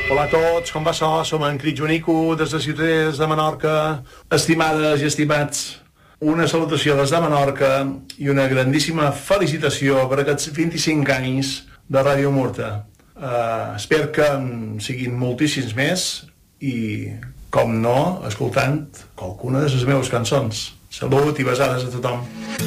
Hola a tots, com va això? Som en Crit Joanico, des de Ciutadans de Menorca. Estimades i estimats, una salutació des de Menorca i una grandíssima felicitació per aquests 25 anys de Ràdio Murta. Espero que en siguin moltíssims més i, com no, escoltant qualcuna de les meves cançons. Salut i besades a tothom.